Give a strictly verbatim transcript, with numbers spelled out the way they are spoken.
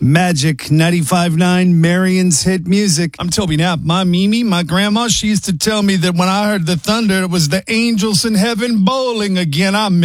Magic ninety-five point nine, Marion's Hit Music. I'm Toby Knapp. My Mimi, my grandma, she used to tell me that when I heard the thunder, it was the angels in heaven bowling again. I